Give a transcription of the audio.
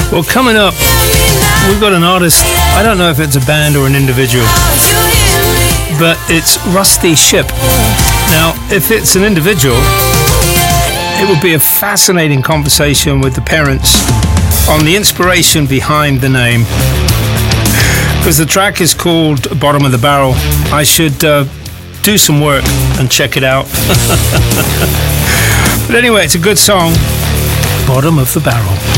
Well, coming up, we've got an artist. I don't know if it's a band or an individual, but it's Rusty Shipp. Now, if it's an individual, it would be a fascinating conversation with the parents on the inspiration behind the name. Because the track is called Bottom of the Barrel. I should do some work and check it out. But anyway, it's a good song. Bottom of the Barrel.